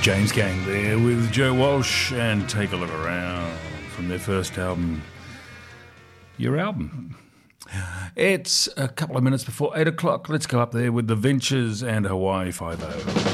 James Gang there with Joe Walsh and Take a Look Around from their first album, Your Album. It's a couple of minutes before 8 o'clock. Let's go up there with the Ventures and Hawaii Five-0.